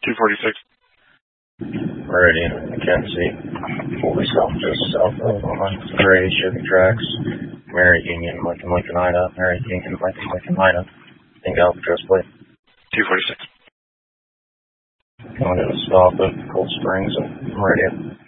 246. Meridian, Mackenzie, fully south, just south of Gray, Sugar Tracks, Mary Union, Lincoln, Ida, Mary Union, Lincoln, Ida, think Alcatraz Plate. 246. Going to the stop at Cold Springs and Meridian.